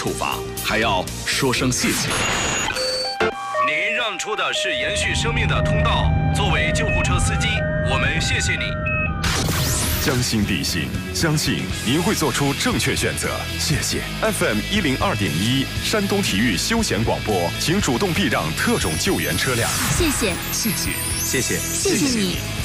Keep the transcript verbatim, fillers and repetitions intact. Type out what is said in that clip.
处罚，还要说声谢谢。 您让出的是延续生命的通道，作为救护车司机，我们谢谢你。 将心比心，相信您会做出正确选择。谢谢 F M 一零二点一，山东体育休闲广播，请主动避让特种救援车辆。 谢谢， 谢谢， 谢谢， 谢谢你。